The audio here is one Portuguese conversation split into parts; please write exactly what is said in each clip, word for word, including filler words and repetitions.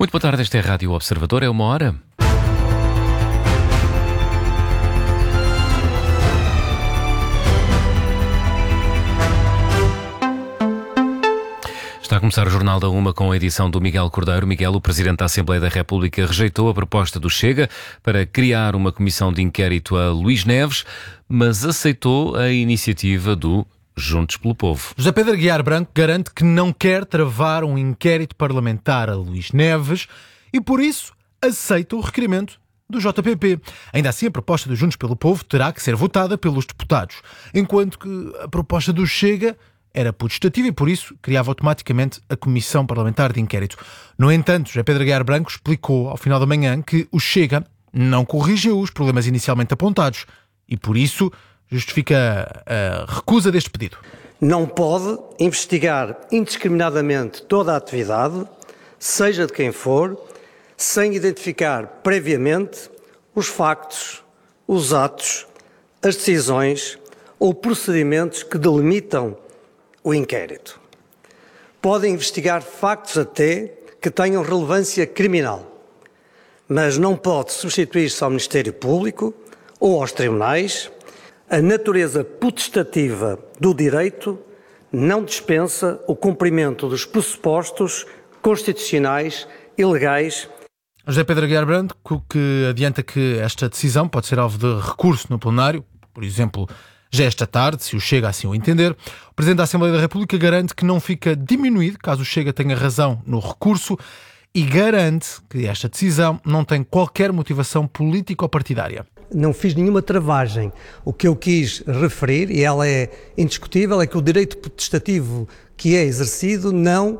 Muito boa tarde, esta é a Rádio Observador, é uma hora. Está a começar o Jornal da Uma com a edição do Miguel Cordeiro. Miguel, o Presidente da Assembleia da República, rejeitou a proposta do Chega para criar uma comissão de inquérito a Luís Neves, mas aceitou a iniciativa do Juntos pelo Povo. José Pedro Aguiar Branco garante que não quer travar um inquérito parlamentar a Luís Neves e, por isso, aceita o requerimento do J P P. Ainda assim, a proposta do Juntos pelo Povo terá que ser votada pelos deputados, enquanto que a proposta do Chega era putestativa e, por isso, criava automaticamente a Comissão Parlamentar de Inquérito. No entanto, José Pedro Aguiar Branco explicou, ao final da manhã, que o Chega não corrigiu os problemas inicialmente apontados e, por isso, justifica a recusa deste pedido. Não pode investigar indiscriminadamente toda a atividade, seja de quem for, sem identificar previamente os factos, os atos, as decisões ou procedimentos que delimitam o inquérito. Pode investigar factos até que tenham relevância criminal, mas não pode substituir-se ao Ministério Público ou aos tribunais. A natureza potestativa do direito não dispensa o cumprimento dos pressupostos constitucionais e legais. José Pedro Aguiar Branco, que adianta que esta decisão pode ser alvo de recurso no plenário, por exemplo, já esta tarde, se o Chega assim o entender. O Presidente da Assembleia da República garante que não fica diminuído caso o Chega tenha razão no recurso e garante que esta decisão não tem qualquer motivação política ou partidária. Não fiz nenhuma travagem. O que eu quis referir, e ela é indiscutível, é que o direito potestativo que é exercido não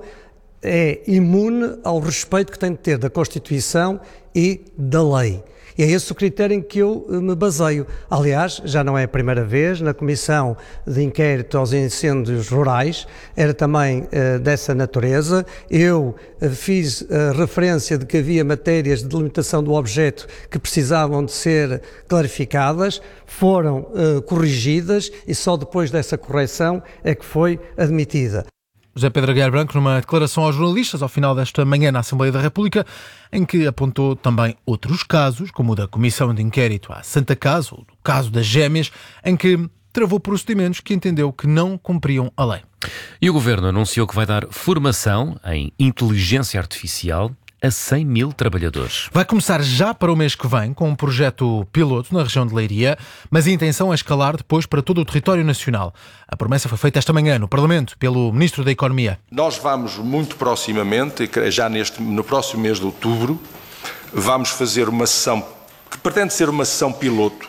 é imune ao respeito que tem de ter da Constituição e da lei. E é esse o critério em que eu me baseio. Aliás, já não é a primeira vez, na Comissão de Inquérito aos Incêndios Rurais, era também uh, dessa natureza. Eu uh, fiz uh, referência de que havia matérias de delimitação do objeto que precisavam de ser clarificadas, foram uh, corrigidas e só depois dessa correção é que foi admitida. José Pedro Aguiar Branco, numa declaração aos jornalistas ao final desta manhã na Assembleia da República, em que apontou também outros casos, como o da Comissão de Inquérito à Santa Casa, ou do caso das Gêmeas, em que travou procedimentos que entendeu que não cumpriam a lei. E o Governo anunciou que vai dar formação em inteligência artificial a cem mil trabalhadores. Vai começar já para o mês que vem com um projeto piloto na região de Leiria, mas a intenção é escalar depois para todo o território nacional. A promessa foi feita esta manhã no Parlamento pelo Ministro da Economia. Nós vamos muito proximamente, já neste, no próximo mês de outubro, vamos fazer uma sessão que pretende ser uma sessão piloto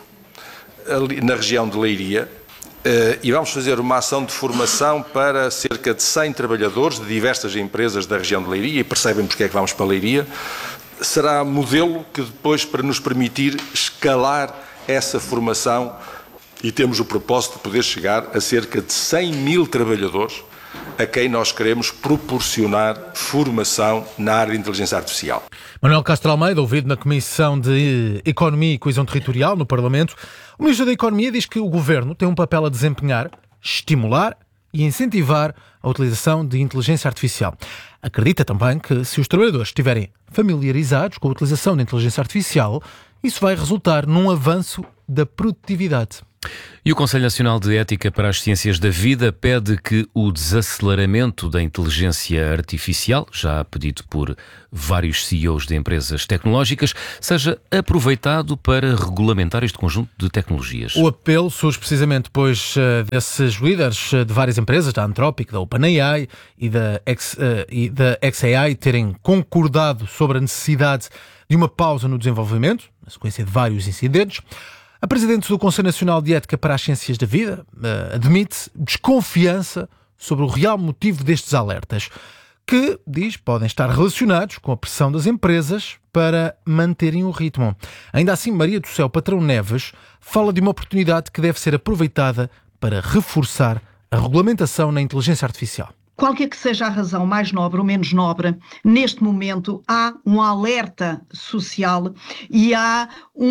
ali na região de Leiria. Uh, e vamos fazer uma ação de formação para cerca de cem trabalhadores de diversas empresas da região de Leiria, e percebem porque é que vamos para Leiria. Será modelo que depois, para nos permitir escalar essa formação, e temos o propósito de poder chegar a cerca de cem mil trabalhadores a quem nós queremos proporcionar formação na área de inteligência artificial. Manuel Castro Almeida, ouvido na Comissão de Economia e Coesão Territorial no Parlamento, o Ministro da Economia diz que o Governo tem um papel a desempenhar, estimular e incentivar a utilização de inteligência artificial. Acredita também que, se os trabalhadores estiverem familiarizados com a utilização da inteligência artificial, isso vai resultar num avanço da produtividade. E o Conselho Nacional de Ética para as Ciências da Vida pede que o desaceleramento da inteligência artificial, já pedido por vários C E Os de empresas tecnológicas, seja aproveitado para regulamentar este conjunto de tecnologias. O apelo surge precisamente depois uh, desses líderes uh, de várias empresas, da Anthropic, da OpenAI e da, X, uh, e da X A I, terem concordado sobre a necessidade de uma pausa no desenvolvimento, na sequência de vários incidentes. A Presidente do Conselho Nacional de Ética para as Ciências da Vida uh, admite desconfiança sobre o real motivo destes alertas, que, diz, podem estar relacionados com a pressão das empresas para manterem o ritmo. Ainda assim, Maria do Céu Patrão Neves fala de uma oportunidade que deve ser aproveitada para reforçar a regulamentação na inteligência artificial. Qualquer que seja a razão, mais nobre ou menos nobre, neste momento há um alerta social e há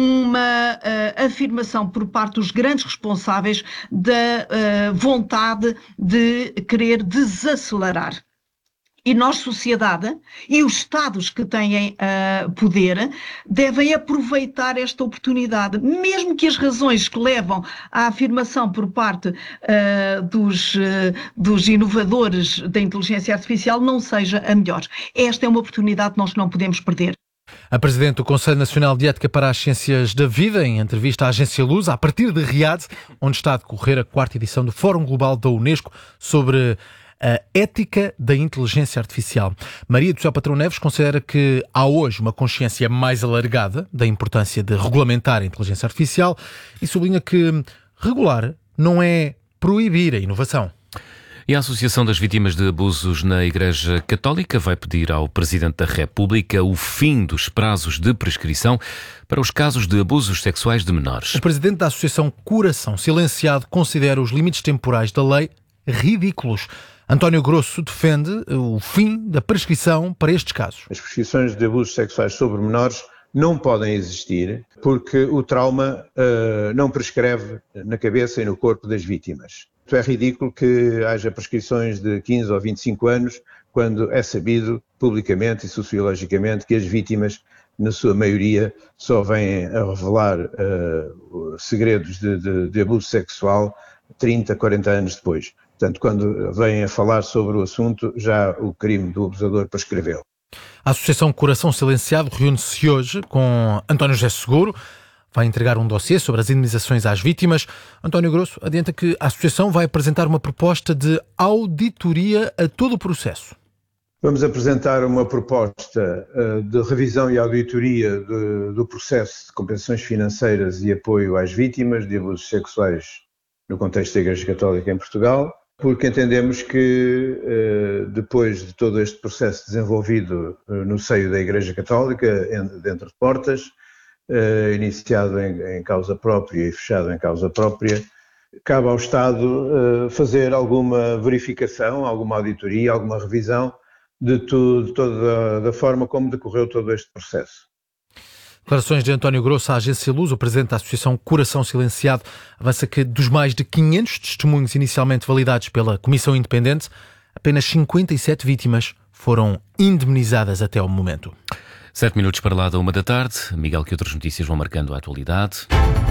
uma uh, afirmação por parte dos grandes responsáveis da uh, vontade de querer desacelerar E nós, sociedade, e os Estados que têm uh, poder, devem aproveitar esta oportunidade, mesmo que as razões que levam à afirmação por parte uh, dos, uh, dos inovadores da inteligência artificial não seja a melhor. Esta é uma oportunidade que nós não podemos perder. A Presidente do Conselho Nacional de Ética para as Ciências da Vida, em entrevista à Agência Lusa, a partir de Riad, onde está a decorrer a quarta edição do Fórum Global da Unesco sobre a ética da inteligência artificial. Maria do Céu Patrão Neves considera que há hoje uma consciência mais alargada da importância de regulamentar a inteligência artificial e sublinha que regular não é proibir a inovação. E a Associação das Vítimas de Abusos na Igreja Católica vai pedir ao Presidente da República o fim dos prazos de prescrição para os casos de abusos sexuais de menores. O Presidente da Associação Coração Silenciado considera os limites temporais da lei ridículos. António Grosso defende o fim da prescrição para estes casos. As prescrições de abusos sexuais sobre menores não podem existir porque o trauma uh, não prescreve na cabeça e no corpo das vítimas. É ridículo que haja prescrições de quinze ou vinte e cinco anos quando é sabido publicamente e sociologicamente que as vítimas, na sua maioria, só vêm a revelar uh, segredos de, de, de abuso sexual trinta, quarenta anos depois. Portanto, quando vêm a falar sobre o assunto, já o crime do abusador prescreveu. A Associação Coração Silenciado reúne-se hoje com António José Seguro. Vai entregar um dossiê sobre as indemnizações às vítimas. António Grosso adianta que a Associação vai apresentar uma proposta de auditoria a todo o processo. Vamos apresentar uma proposta uh, de revisão e auditoria de, do processo de compensações financeiras e apoio às vítimas de abusos sexuais no contexto da Igreja Católica em Portugal, porque entendemos que uh, depois de todo este processo desenvolvido uh, no seio da Igreja Católica, dentro de portas, Uh, iniciado em, em causa própria e fechado em causa própria, cabe ao Estado uh, fazer alguma verificação, alguma auditoria, alguma revisão de, tu, de toda a da forma como decorreu todo este processo. Declarações de António Grosso à Agência Luz. O Presidente da Associação Coração Silenciado avança que dos mais de quinhentos testemunhos inicialmente validados pela Comissão Independente, apenas cinquenta e sete vítimas foram indemnizadas até ao momento. Sete minutos para lá da uma da tarde. Miguel, que outras notícias vão marcando a atualidade?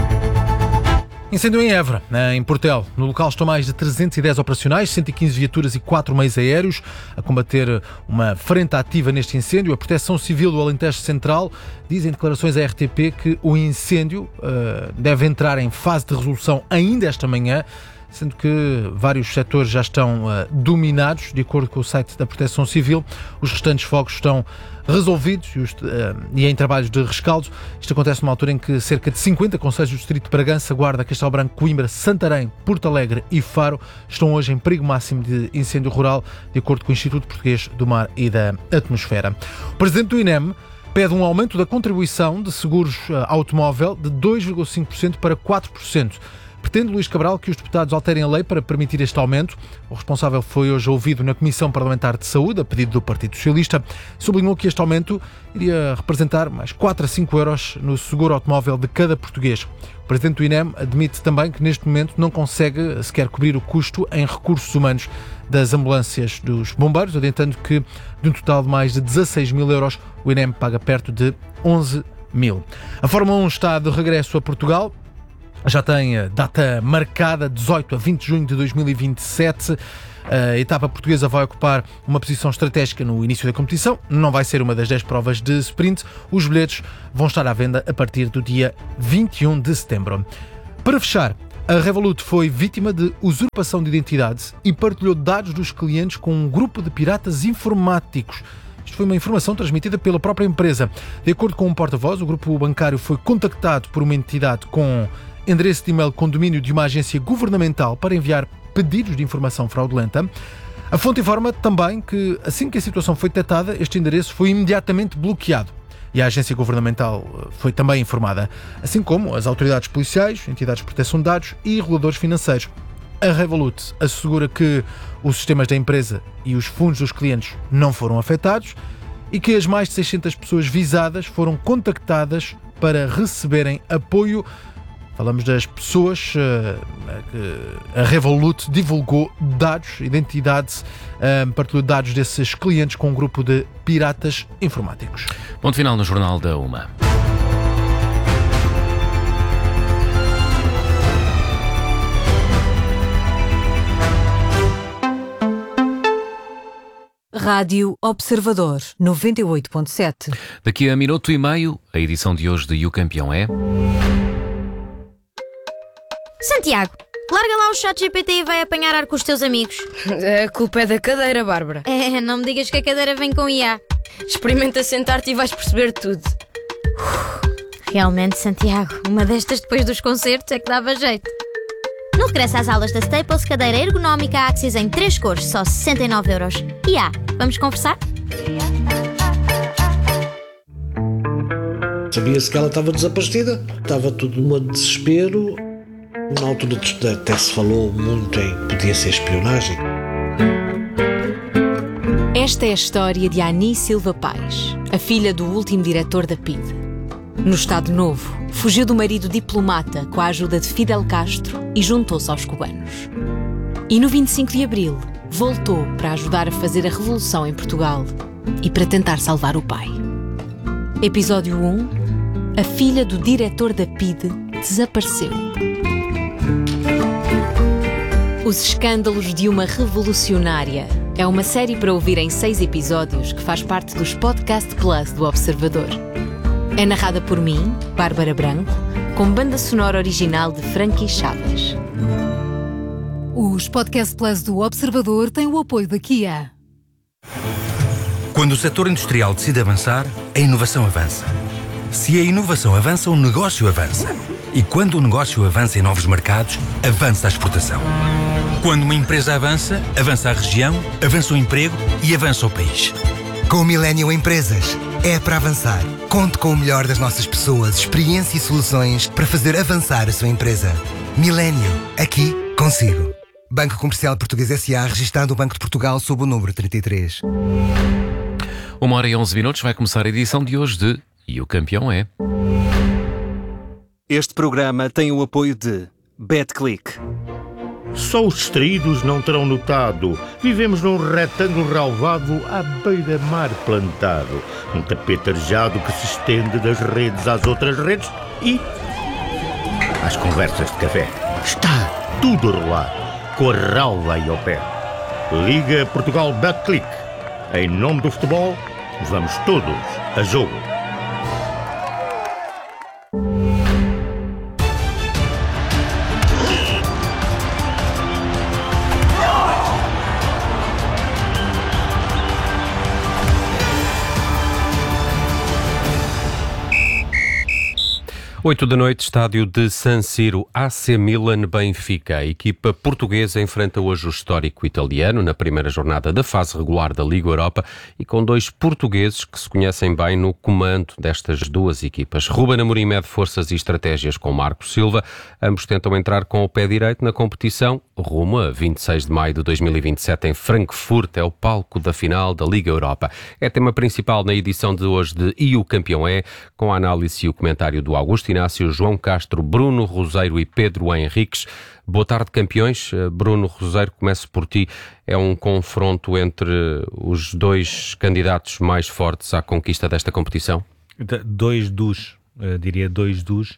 Incêndio em Évora, em Portel. No local estão mais de trezentos e dez operacionais, cento e quinze viaturas e quatro meios aéreos a combater uma frente ativa neste incêndio. A Proteção Civil do Alentejo Central diz em declarações à R T P que o incêndio uh, deve entrar em fase de resolução ainda esta manhã, sendo que vários setores já estão uh, dominados, de acordo com o site da Proteção Civil. Os restantes focos estão resolvidos e, os, uh, e em trabalhos de rescaldo. Isto acontece numa altura em que cerca de cinquenta concelhos do distrito de Bragança, Guarda, Castelo Branco, Coimbra, Santarém, Porto Alegre e Faro estão hoje em perigo máximo de incêndio rural, de acordo com o Instituto Português do Mar e da Atmosfera. O Presidente do I N E M pede um aumento da contribuição de seguros uh, automóvel de dois vírgula cinco por cento para quatro por cento. Pretende Luís Cabral que os deputados alterem a lei para permitir este aumento. O responsável foi hoje ouvido na Comissão Parlamentar de Saúde, a pedido do Partido Socialista. Sublinhou que este aumento iria representar mais quatro a cinco euros no seguro automóvel de cada português. O Presidente do I N E M admite também que neste momento não consegue sequer cobrir o custo em recursos humanos das ambulâncias dos bombeiros, adiantando que de um total de mais de dezasseis mil euros, o I N E M paga perto de onze mil. A Fórmula um está de regresso a Portugal. Já tem data marcada, dezoito a vinte de junho de dois mil e vinte e sete. A etapa portuguesa vai ocupar uma posição estratégica no início da competição. Não vai ser uma das dez provas de sprint. Os bilhetes vão estar à venda a partir do dia vinte e um de setembro. Para fechar, a Revolut foi vítima de usurpação de identidade e partilhou dados dos clientes com um grupo de piratas informáticos. Isto foi uma informação transmitida pela própria empresa. De acordo com um porta-voz, o grupo bancário foi contactado por uma entidade com endereço de e-mail com domínio de uma agência governamental para enviar pedidos de informação fraudulenta. A fonte informa também que, assim que a situação foi detectada, este endereço foi imediatamente bloqueado e a agência governamental foi também informada, assim como as autoridades policiais, entidades de proteção de dados e reguladores financeiros. A Revolut assegura que os sistemas da empresa e os fundos dos clientes não foram afetados e que as mais de seiscentas pessoas visadas foram contactadas para receberem apoio Falamos das pessoas que a Revolut divulgou dados, identidade, partilhou dados desses clientes com um grupo de piratas informáticos. Ponto final no Jornal da Uma. Rádio Observador, noventa e oito ponto sete. Daqui a minuto e meio, a edição de hoje de E o Campeão é... Santiago, larga lá o chat G P T e vai apanhar ar com os teus amigos. A culpa é da cadeira, Bárbara. É, não me digas que a cadeira vem com I A. Experimenta sentar-te e vais perceber tudo. Realmente, Santiago, uma destas depois dos concertos é que dava jeito. No regresso às aulas da Staples, cadeira ergonómica Axis em três cores, só sessenta e nove euros. I A, vamos conversar? Sabia-se que ela estava desaparecida, estava tudo num desespero. Na altura até se falou muito em podia ser espionagem. Esta é a história de Ani Silva Paes, a filha do último diretor da P I D. No Estado Novo, fugiu do marido diplomata com a ajuda de Fidel Castro e juntou-se aos cubanos. E no vinte e cinco de abril, voltou para ajudar a fazer a revolução em Portugal e para tentar salvar o pai. Episódio um. A filha do diretor da P I D desapareceu. Os Escândalos de uma Revolucionária é uma série para ouvir em seis episódios que faz parte dos Podcast Plus do Observador. É narrada por mim, Bárbara Branco, com banda sonora original de Frankie Chaves. Os Podcast Plus do Observador têm o apoio da Kia. Quando o setor industrial decide avançar, a inovação avança. Se a inovação avança, o negócio avança. E quando o negócio avança em novos mercados, avança a exportação. Quando uma empresa avança, avança a região, avança o emprego e avança o país. Com o Millennium Empresas, é para avançar. Conte com o melhor das nossas pessoas, experiência e soluções para fazer avançar a sua empresa. Millennium, aqui, consigo. Banco Comercial Português S A, registado o Banco de Portugal sob o número trinta e três. Uma hora e onze minutos, vai começar a edição de hoje de E o Campeão é... Este programa tem o apoio de BetClick. Só os distraídos não terão notado. Vivemos num retângulo relvado à beira-mar plantado. Um tapete arejado que se estende das redes às outras redes e... às conversas de café. Está tudo a rolar, com a relva aí ao pé. Liga Portugal BetClick. Em nome do futebol, vamos todos a jogo. Oito da noite, estádio de San Siro, A C Milan-Benfica. A equipa portuguesa enfrenta hoje o histórico italiano na primeira jornada da fase regular da Liga Europa e com dois portugueses que se conhecem bem no comando destas duas equipas. Ruben Amorim mede forças e estratégias com Marco Silva. Ambos tentam entrar com o pé direito na competição. Rumo a vinte e seis de maio de dois mil e vinte e sete em Frankfurt, é o palco da final da Liga Europa. É tema principal na edição de hoje de E o Campeão é, com a análise e o comentário do Augusto Inácio, João Castro, Bruno Roseiro e Pedro Henriques. Boa tarde, campeões. Bruno Roseiro, começo por ti. É um confronto entre os dois candidatos mais fortes à conquista desta competição? Dois dos, uh, diria dois dos.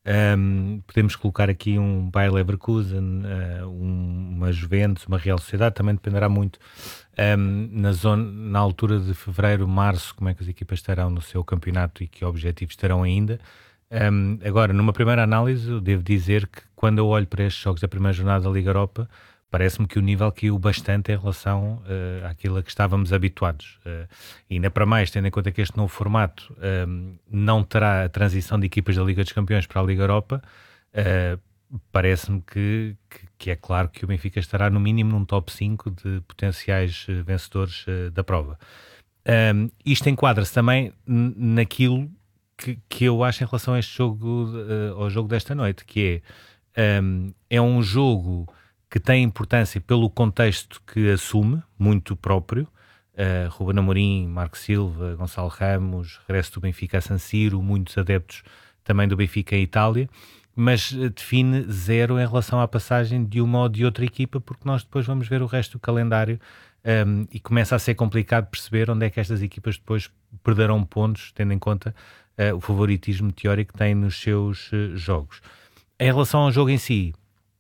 Um, podemos colocar aqui um Bayer Leverkusen, uh, um, uma Juventus, uma Real Sociedade, também dependerá muito um, na, zona, na altura de fevereiro, março, como é que as equipas estarão no seu campeonato e que objetivos terão ainda. Um, agora, numa primeira análise, eu devo dizer que quando eu olho para estes jogos da primeira jornada da Liga Europa, parece-me que o nível caiu bastante em relação uh, àquilo a que estávamos habituados. Uh, e ainda para mais, tendo em conta que este novo formato um, não terá a transição de equipas da Liga dos Campeões para a Liga Europa, uh, parece-me que, que, que é claro que o Benfica estará no mínimo num top cinco de potenciais uh, vencedores uh, da prova. Um, isto enquadra-se também n- naquilo que, que eu acho em relação a este jogo, uh, ao jogo desta noite, que é, um, é um jogo que tem importância pelo contexto que assume, muito próprio. Uh, Ruben Amorim, Marco Silva, Gonçalo Ramos, regresso do Benfica a San Siro, muitos adeptos também do Benfica em Itália, mas define zero em relação à passagem de uma ou de outra equipa, porque nós depois vamos ver o resto do calendário um, e começa a ser complicado perceber onde é que estas equipas depois perderão pontos, tendo em conta uh, o favoritismo teórico que têm nos seus uh, jogos. Em relação ao jogo em si,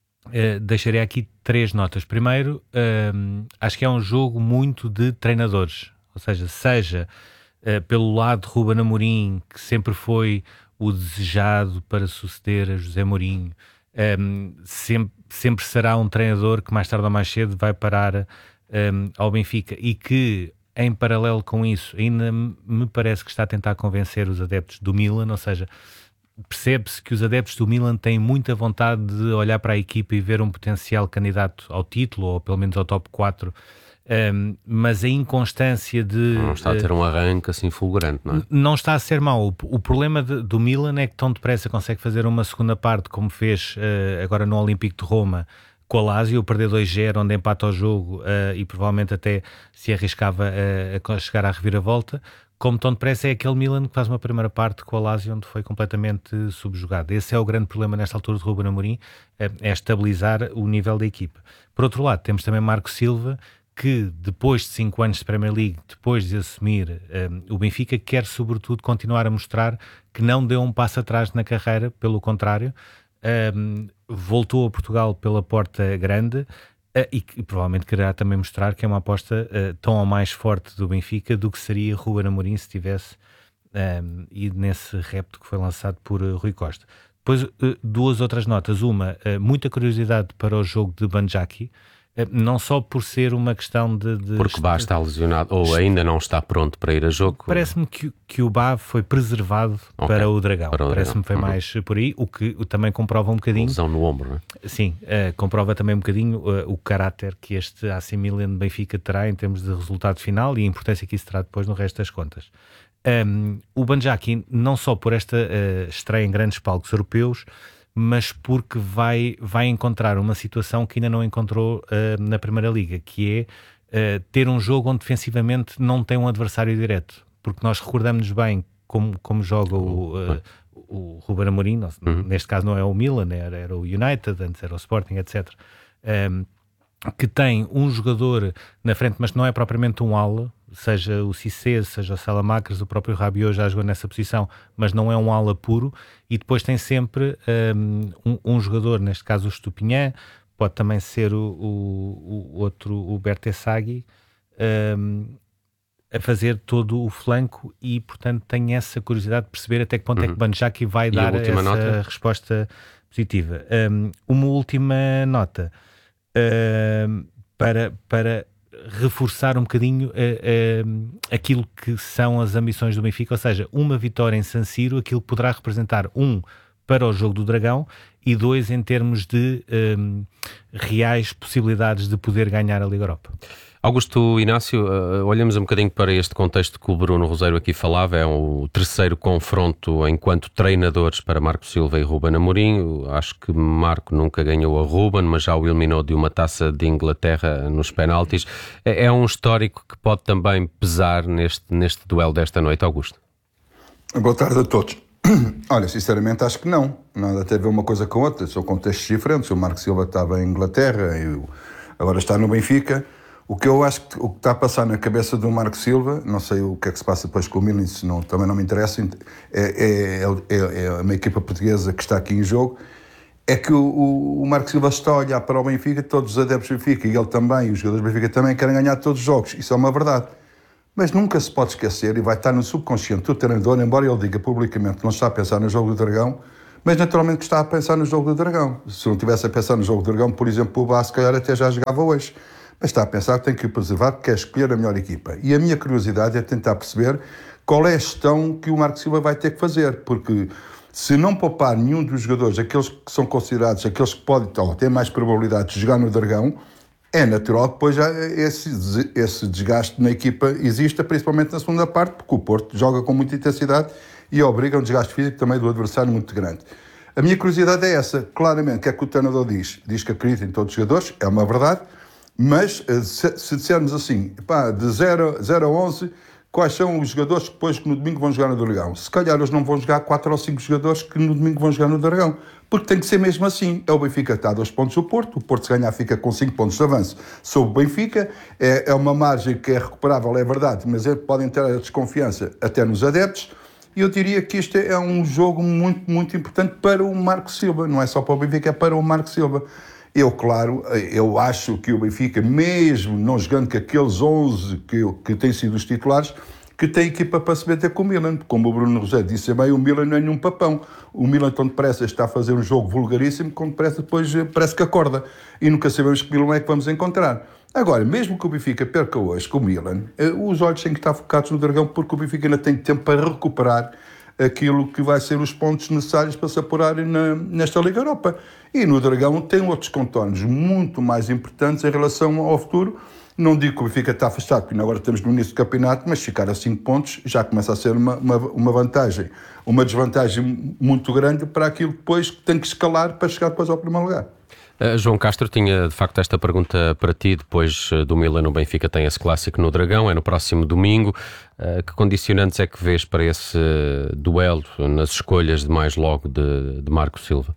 uh, deixarei aqui três notas. Primeiro, um, acho que é um jogo muito de treinadores, ou seja, seja uh, pelo lado de Ruben Amorim, que sempre foi o desejado para suceder a José Mourinho, um, sempre, sempre será um treinador que mais tarde ou mais cedo vai parar um, ao Benfica, e que em paralelo com isso ainda me parece que está a tentar convencer os adeptos do Milan, ou seja, percebe-se que os adeptos do Milan têm muita vontade de olhar para a equipa e ver um potencial candidato ao título, ou pelo menos ao top quatro, um, mas a inconstância de... Não está a ter um arranque assim fulgurante, não é? Não está a ser mau. O, o problema de, do Milan é que tão depressa consegue fazer uma segunda parte, como fez uh, agora no Olímpico de Roma, com a Lazio, perder dois zero, onde empata o jogo uh, e provavelmente até se arriscava uh, a chegar à reviravolta. Como tão depressa é aquele Milan que faz uma primeira parte com a Lazio onde foi completamente subjugado. Esse é o grande problema nesta altura de Ruben Amorim, uh, é estabilizar o nível da equipa. Por outro lado, temos também Marco Silva, que depois de cinco anos de Premier League, depois de assumir um, o Benfica, quer sobretudo continuar a mostrar que não deu um passo atrás na carreira, pelo contrário, um, voltou a Portugal pela porta grande uh, e que provavelmente quererá também mostrar que é uma aposta uh, tão ou mais forte do Benfica do que seria Ruben Amorim se tivesse um, ido nesse repto que foi lançado por uh, Rui Costa. Depois, uh, duas outras notas. Uma, uh, muita curiosidade para o jogo de Banjaki, não só por ser uma questão de... de Porque Bá está lesionado, ou ainda não está pronto para ir a jogo. Parece-me que, que o Bá foi preservado okay. para o Dragão. Para o Parece-me que foi uhum. mais por aí, o que também comprova um bocadinho... Lesão no ombro, não é? Sim, uh, comprova também um bocadinho uh, o caráter que este A C Milan Benfica terá em termos de resultado final e a importância que isso terá depois no resto das contas. Um, o Banjaki, não só por esta uh, estreia em grandes palcos europeus, mas porque vai, vai encontrar uma situação que ainda não encontrou uh, na Primeira Liga, que é uh, ter um jogo onde defensivamente não tem um adversário direto, porque nós recordamos-nos bem como, como joga o, uh, o Ruben Amorim, uhum. neste caso não é o Milan, era, era o United, antes era o Sporting, etcétera, um, que tem um jogador na frente, mas não é propriamente um ala, seja o Cissé, seja o Salamakers, o próprio Rabiot já jogou nessa posição, mas não é um ala puro, e depois tem sempre um, um, um jogador, neste caso o Stupinhan, pode também ser o, o, o outro, o Bertesagui, um, a fazer todo o flanco, e portanto tenho essa curiosidade de perceber até que ponto uhum. é que Banjaki vai e dar essa nota? Resposta positiva. Um, uma última nota um, para... para reforçar um bocadinho uh, uh, aquilo que são as ambições do Benfica, ou seja, uma vitória em San Siro, aquilo que poderá representar, um, para o jogo do Dragão, e dois, em termos de um, reais possibilidades de poder ganhar a Liga Europa. Augusto Inácio, uh, olhamos um bocadinho para este contexto que o Bruno Roseiro aqui falava, é o terceiro confronto enquanto treinadores para Marco Silva e Ruben Amorim. Acho que Marco nunca ganhou a Ruben, mas já o eliminou de uma taça de Inglaterra nos penaltis. É, é um histórico que pode também pesar neste, neste duelo desta noite, Augusto? Boa tarde a todos. Olha, sinceramente acho que não. Nada tem a ver uma coisa com outra, são contextos diferentes. O Marco Silva estava em Inglaterra e agora está no Benfica. O que eu acho que o que está a passar na cabeça do Marco Silva, não sei o que é que se passa depois com o Milan, isso não, também não me interessa, é, é, é, é uma equipa portuguesa que está aqui em jogo, é que o, o Marco Silva está a olhar para o Benfica, todos os adeptos do Benfica, e ele também, e os jogadores do Benfica também, querem ganhar todos os jogos, isso é uma verdade. Mas nunca se pode esquecer, e vai estar no subconsciente do treinador, embora ele diga publicamente que não está a pensar no jogo do Dragão, mas naturalmente que está a pensar no jogo do Dragão. Se não estivesse a pensar no jogo do Dragão, por exemplo, o Bá, se calhar até já jogava hoje. Mas está a pensar que tem que o preservar, que quer escolher a melhor equipa. E a minha curiosidade é tentar perceber qual é a gestão que o Marco Silva vai ter que fazer, porque se não poupar nenhum dos jogadores, aqueles que são considerados, aqueles que podem ou têm mais probabilidade de jogar no Dragão, é natural que depois já esse, esse desgaste na equipa exista, principalmente na segunda parte, porque o Porto joga com muita intensidade e obriga a um desgaste físico também do adversário muito grande. A minha curiosidade é essa, claramente, o que é que o treinador diz? Diz que acredita em todos os jogadores, é uma verdade, mas se, se dissermos assim, pá, de zero a onze, quais são os jogadores que depois que no domingo vão jogar no Dragão. Se calhar eles não vão jogar quatro ou cinco jogadores que no domingo vão jogar no Dragão, porque tem que ser mesmo assim. É o Benfica que está a dois pontos do Porto, o Porto se ganhar fica com cinco pontos de avanço sobre o Benfica, é, é uma margem que é recuperável, é verdade, mas é, podem ter a desconfiança até nos adeptos, e eu diria que este é um jogo muito, muito importante para o Marco Silva, não é só para o Benfica, é para o Marco Silva. Eu, claro, eu acho que o Benfica, mesmo não jogando com aqueles onze que, que têm sido os titulares, que tem equipa para se meter com o Milan. Como o Bruno José disse bem, o Milan não é nenhum papão. O Milan, tão depressa, está a fazer um jogo vulgaríssimo, quando depressa depois parece que acorda. E nunca sabemos que Milan é que vamos encontrar. Agora, mesmo que o Benfica perca hoje com o Milan, os olhos têm que estar focados no Dragão, porque o Benfica ainda tem tempo para recuperar aquilo que vai ser os pontos necessários para se apurarem na, nesta Liga Europa. E no Dragão tem outros contornos muito mais importantes em relação ao futuro. Não digo que o Benfica está afastado, porque agora estamos no início do campeonato, mas ficar a cinco pontos já começa a ser uma, uma, uma vantagem, uma desvantagem muito grande para aquilo que depois tem que escalar para chegar depois ao primeiro lugar. Uh, João Castro tinha de facto esta pergunta para ti, depois uh, do Milan no Benfica tem esse clássico no Dragão, é no próximo domingo. Uh, que condicionantes é que vês para esse uh, duelo nas escolhas de mais logo de, de Marco Silva?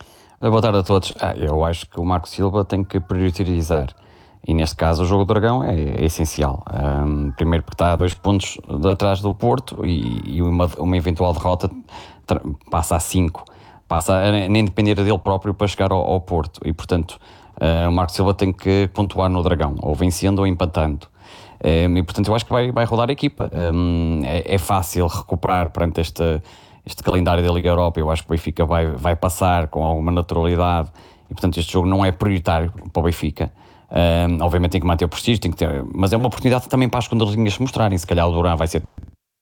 Boa tarde a todos. Ah, eu acho que o Marco Silva tem que priorizar. E neste caso o jogo do Dragão é, é essencial. Um, primeiro porque está a dois pontos de atrás do Porto e, e uma, uma eventual derrota tra- passa a cinco. Passa a nem depender dele próprio para chegar ao, ao Porto. E portanto uh, o Marco Silva tem que pontuar no Dragão, ou vencendo ou empatando. Um, e portanto eu acho que vai, vai rodar a equipa. Um, é, é fácil recuperar perante este, este calendário da Liga Europa. Eu acho que o Benfica vai, vai passar com alguma naturalidade. E portanto este jogo não é prioritário para o Benfica. Um, obviamente tem que manter o prestígio, tem que ter, mas é uma oportunidade também para as segundas se mostrarem. Se calhar o Duran vai ser.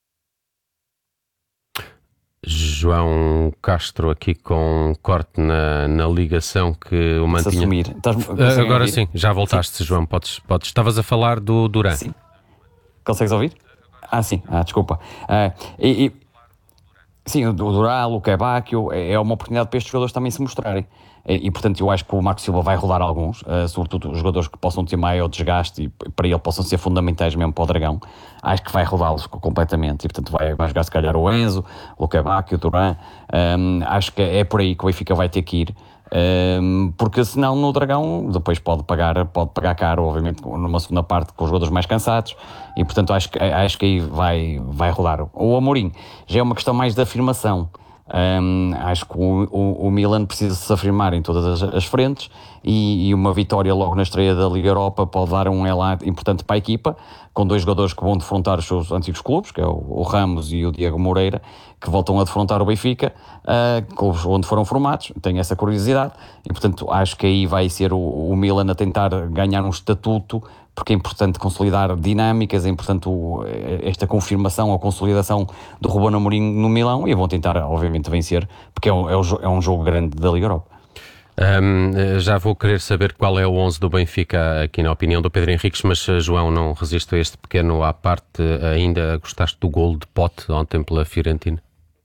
João Castro aqui com um corte na, na ligação que o mantinha. Assumir. Estás, uh, agora ouvir? Sim, já voltaste, sim. João. Podes, podes. Estavas a falar do Duran. Sim. Consegues ouvir? Ah, sim. Ah, desculpa. Uh, e, e, sim, o Duran, o Kebakio, é uma oportunidade para estes jogadores também se mostrarem. E, e, portanto, eu acho que o Marco Silva vai rodar alguns, uh, sobretudo os jogadores que possam ter maior desgaste e para ele possam ser fundamentais mesmo para o Dragão. Acho que vai rodá-los completamente e, portanto, vai, vai jogar se calhar o Enzo, o Kebakio, o Duran. Um, acho que é por aí que o Benfica vai ter que ir, um, porque senão no Dragão depois pode pagar, pode pagar caro, obviamente, numa segunda parte com os jogadores mais cansados e, portanto, acho que, acho que aí vai, vai rodar. O Amorim já é uma questão mais de afirmação. Um, acho que o, o, o Milan precisa se afirmar em todas as, as frentes e, e uma vitória logo na estreia da Liga Europa pode dar um elan importante para a equipa, com dois jogadores que vão defrontar os seus antigos clubes, que é o, o Ramos e o Diego Moreira, que voltam a defrontar o Benfica, uh, clubes onde foram formados. Tenho essa curiosidade e, portanto, acho que aí vai ser o, o Milan a tentar ganhar um estatuto, porque é importante consolidar dinâmicas, é importante o, esta confirmação ou consolidação do Ruben Amorim no Milão e vão tentar, obviamente, vencer, porque é um, é um jogo grande da Liga Europa. Um, já vou querer saber qual é o onze do Benfica, aqui na opinião do Pedro Henriques, mas João, não resisto a este pequeno à parte. Ainda gostaste do golo de Pote ontem pela Fiorentina?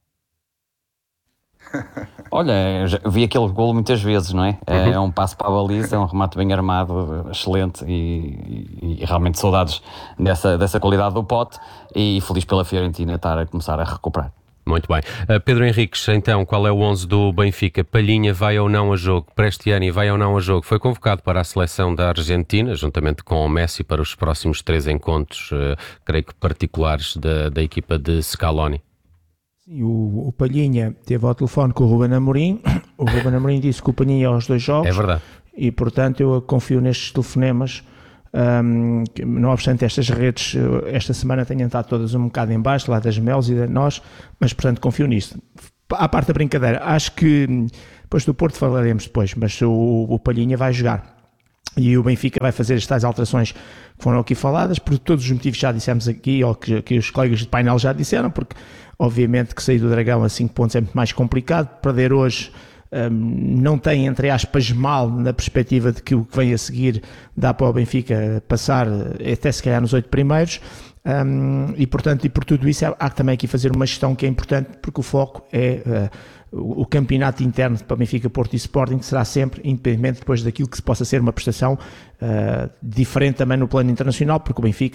Olha, já vi aquele golo muitas vezes, não é? Uhum. É um passo para a baliza, é um remate bem armado, excelente e, e, e realmente saudades dessa, dessa qualidade do Pote e feliz pela Fiorentina estar a começar a recuperar. Muito bem. Uh, Pedro Henriques, então, qual é o onze do Benfica? Palhinha vai ou não a jogo? Prestiani vai ou não a jogo? Foi convocado para a seleção da Argentina, juntamente com o Messi, para os próximos três encontros, uh, creio que particulares, da, da equipa de Scaloni. Sim, o, o Palhinha teve ao telefone com o Ruben Amorim. O Ruben Amorim disse que o Palhinha ia aos dois jogos. É verdade. E, portanto, eu confio nestes telefonemas. Um, que, não obstante estas redes esta semana tenham estado todas um bocado em baixo, lá das Melos e de nós, mas portanto confio nisso. À parte da brincadeira, acho que depois do Porto falaremos depois, mas o, o Palhinha vai jogar e o Benfica vai fazer estas alterações que foram aqui faladas, por todos os motivos que já dissemos aqui, ou que, que os colegas de painel já disseram, porque obviamente que sair do Dragão a cinco pontos é muito mais complicado, perder hoje Um, não tem, entre aspas, mal na perspectiva de que o que vem a seguir dá para o Benfica passar até se calhar nos oito primeiros um, e portanto, e por tudo isso há, há também aqui fazer uma gestão que é importante, porque o foco é uh, o, o campeonato interno para o Benfica, Porto e Sporting, que será sempre independente depois daquilo que se possa ser uma prestação uh, diferente também no plano internacional, porque o Benfica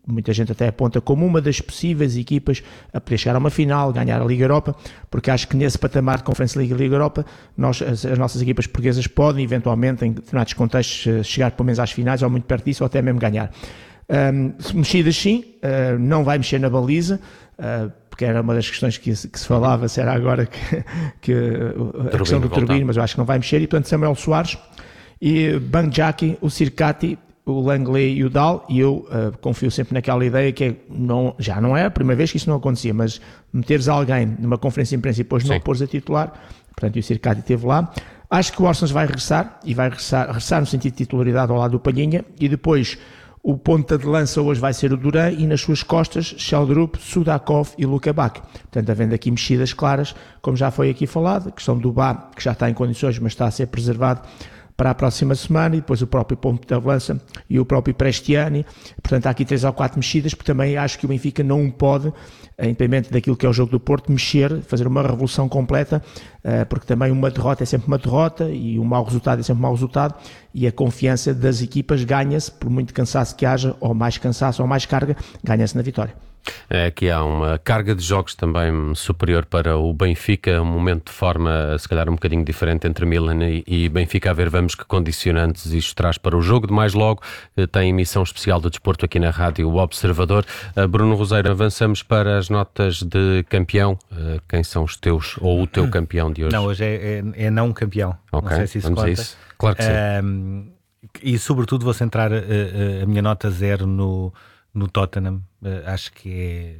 muita gente até aponta como uma das possíveis equipas a poder chegar a uma final, ganhar a Liga Europa, porque acho que nesse patamar de Conference League e Liga Europa, nós, as, as nossas equipas portuguesas podem eventualmente, em determinados contextos, chegar pelo menos às finais, ou muito perto disso, ou até mesmo ganhar. Um, mexidas sim, uh, não vai mexer na baliza, uh, porque era uma das questões que, que se falava, se era agora que, que a questão do Turbino, mas eu acho que não vai mexer, e portanto Samuel Soares, e Banjaki, o Circati, o Langley e o Dal, e eu uh, confio sempre naquela ideia que é, não, já não é a primeira vez que isso não acontecia, mas meteres alguém numa conferência de imprensa e depois não pôres a titular, portanto o Circati esteve lá. Acho que o Orsens vai regressar, e vai regressar, regressar no sentido de titularidade ao lado do Palhinha, e depois o ponta de lança hoje vai ser o Duran, e nas suas costas Sheldrup, Sudakov e Luka Bak. Portanto, havendo aqui mexidas claras, como já foi aqui falado, a questão do Bá, que já está em condições, mas está a ser preservado para a próxima semana, e depois o próprio ponta de lança e o próprio Prestiani. Portanto, há aqui três ou quatro mexidas, porque também acho que o Benfica não pode, independente daquilo que é o jogo do Porto, mexer, fazer uma revolução completa, porque também uma derrota é sempre uma derrota e um mau resultado é sempre um mau resultado, e a confiança das equipas ganha-se, por muito cansaço que haja, ou mais cansaço ou mais carga, ganha-se na vitória. É que há uma carga de jogos também superior para o Benfica, um momento de forma se calhar um bocadinho diferente entre Milan e Benfica. A ver, vamos que condicionantes isto traz para o jogo de mais logo. Tem emissão especial do desporto aqui na Rádio Observador. Bruno Roseiro, avançamos para as notas de campeão. Quem são os teus, ou o teu campeão de hoje? Não, hoje é, é, é não campeão. Ok, não sei se isso vamos conta. a isso. Claro que sim. Um, e sobretudo vou centrar a, a, a minha nota zero no no Tottenham. Uh, acho que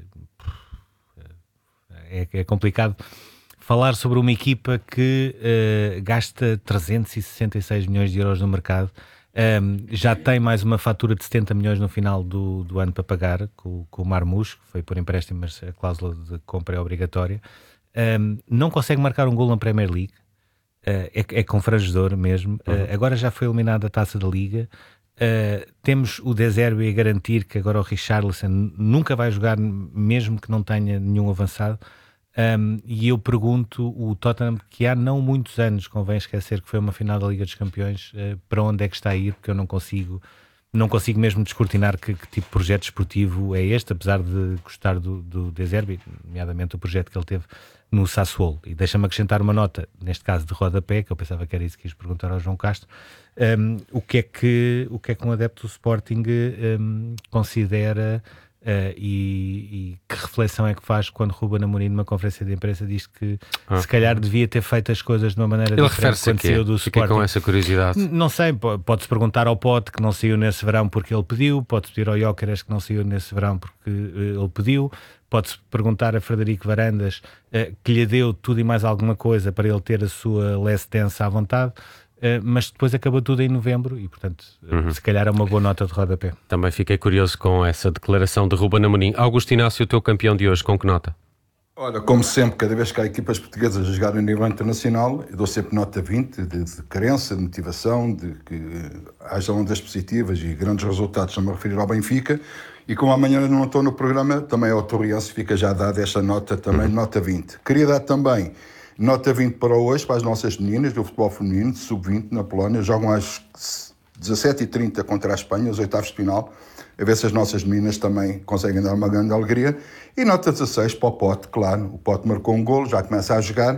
é, é, é complicado falar sobre uma equipa que uh, gasta trezentos e sessenta e seis milhões de euros no mercado, um, já tem mais uma fatura de setenta milhões no final do, do ano para pagar com, com o Marmoush, que foi por empréstimo, mas a cláusula de compra é obrigatória. Um, não consegue marcar um gol na Premier League, uh, é, é confrangedor mesmo. Uhum. Uh, agora já foi eliminada a Taça da Liga. Uh, temos o De Zerbi a garantir que agora o Richarlison nunca vai jogar, mesmo que não tenha nenhum avançado. Um, e eu pergunto, o Tottenham, que há não muitos anos, convém esquecer que foi uma final da Liga dos Campeões, uh, para onde é que está a ir? Porque eu não consigo não consigo mesmo descortinar que, que tipo de projeto esportivo é este, apesar de gostar do, do De Zerbi, nomeadamente o projeto que ele teve no Sassuolo. E deixa-me acrescentar uma nota, neste caso de rodapé, que eu pensava que era isso que quis perguntar ao João Castro. Um, o, que é que, o que é que um adepto do Sporting um, considera uh, e, e que reflexão é que faz quando Ruben Amorim, numa conferência de imprensa, diz que ah. se calhar devia ter feito as coisas de uma maneira Ele diferente quando saiu do Fiquei Sporting. Com essa curiosidade. N- não sei, pode-se perguntar ao Pote, que não saiu nesse verão porque ele pediu, pode-se pedir ao Jóqueres, que não saiu nesse verão porque uh, ele pediu, pode-se perguntar a Frederico Varandas, uh, que lhe deu tudo e mais alguma coisa para ele ter a sua last dance à vontade. Uh, mas depois acabou tudo em novembro e, portanto, uhum. se calhar é uma boa nota de rodapé. Também fiquei curioso com essa declaração de Ruben Amorim. Augusto Inácio, o teu campeão de hoje, com que nota? Olha, como sempre, cada vez que há equipas portuguesas a jogar a nível internacional, eu dou sempre nota vinte, de, de carência, de motivação, de que haja ondas positivas e grandes resultados. Estou-me a referir ao Benfica. E como amanhã não estou no programa, também ao Torriense fica já dada esta nota, também uhum. nota vinte. Queria dar também nota vinte para hoje, para as nossas meninas do futebol feminino, de sub vinte, na Polónia. Jogam às dezassete e trinta contra a Espanha, os oitavos de final. A ver se as nossas meninas também conseguem dar uma grande alegria. E nota dezasseis para o Pote, claro. O Pote marcou um golo, já começa a jogar.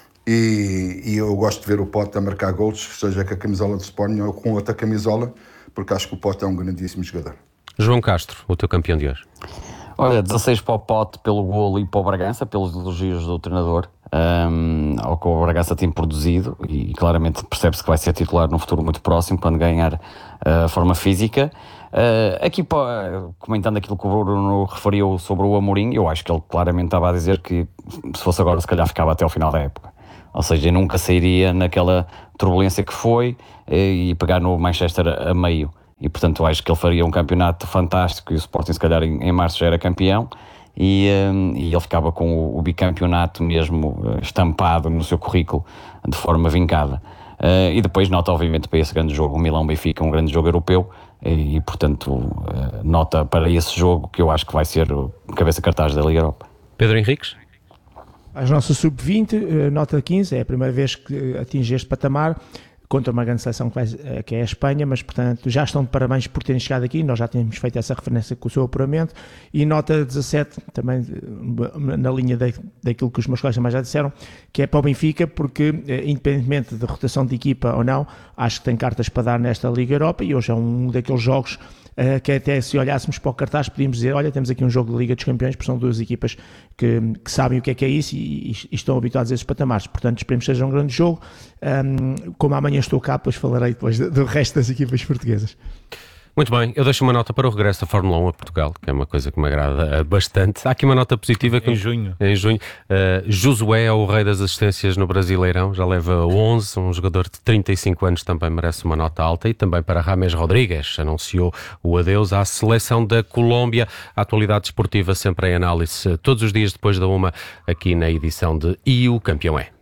E, e eu gosto de ver o Pote a marcar golos, seja com a camisola do Sporting ou com outra camisola, porque acho que o Pote é um grandíssimo jogador. João Castro, o teu campeão de hoje. Olha, dezasseis para o Pote pelo golo e para o Bragança, pelos elogios do treinador, um, ao que o Bragança tem produzido, e claramente percebe-se que vai ser titular no futuro muito próximo, quando ganhar a uh, forma física. Uh, aqui, uh, comentando aquilo que o Bruno referiu sobre o Amorim, eu acho que ele claramente estava a dizer que se fosse agora, se calhar ficava até ao final da época. Ou seja, nunca sairia naquela turbulência que foi e pegar no Manchester a meio. E, portanto, eu acho que ele faria um campeonato fantástico e o Sporting, se calhar, em, em março já era campeão e, um, e ele ficava com o, o bicampeonato mesmo uh, estampado no seu currículo de forma vincada. Uh, e depois nota, obviamente, para esse grande jogo. O Milão-Benfica, um grande jogo europeu e, e portanto, uh, nota para esse jogo que eu acho que vai ser o cabeça-cartaz da Liga Europa. Pedro Henriques? As nossas sub vinte, uh, nota quinze, é a primeira vez que atinge este patamar. contra uma grande seleção que, vai, que é a Espanha, mas portanto já estão de parabéns por terem chegado aqui, nós já tínhamos feito essa referência com o seu apuramento, e nota dezassete, também na linha de, daquilo que os meus colegas também já disseram, que é para o Benfica, porque independentemente de rotação de equipa ou não, acho que tem cartas para dar nesta Liga Europa, e hoje é um daqueles jogos uh, que até se olhássemos para o cartaz podíamos dizer, olha, temos aqui um jogo de Liga dos Campeões, porque são duas equipas que, que sabem o que é que é isso e, e, e estão habituados a esses patamares, portanto esperemos que seja um grande jogo. Um, como amanhã estou cá, depois falarei depois do, do resto das equipas portuguesas. Muito bem, eu deixo uma nota para o regresso da Fórmula um a Portugal, que é uma coisa que me agrada bastante. Há aqui uma nota positiva. Que, em junho. Em junho. Uh, Josué é o rei das assistências no Brasileirão, já leva onze, um jogador de trinta e cinco anos também merece uma nota alta. E também para James Rodrigues, anunciou o adeus à seleção da Colômbia. A atualidade esportiva sempre em análise, todos os dias depois da uma, aqui na edição de E o Campeão é.